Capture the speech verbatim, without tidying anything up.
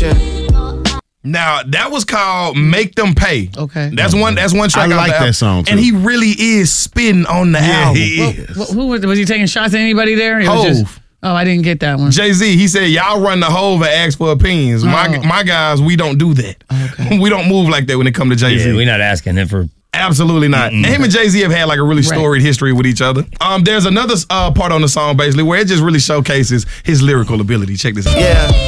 motion. Now that was called "Make Them Pay." Okay, that's one. That's one track. I like that song too. And he really is spitting on the yeah, album. He well, is. well, who was, was he taking shots at anybody there? It was Hove. just- oh, I didn't get that one. Jay-Z, he said, y'all run the Hove and ask for opinions. My Oh. my guys, we don't do that. Okay. We don't move like that when it comes to Jay-Z. Yeah, we're not asking him for. Absolutely not. Mm-mm. Him and Jay-Z have had like a really storied Right. history with each other. Um, there's another uh, part on the song basically where it just really showcases his lyrical ability. Check this out. Yeah.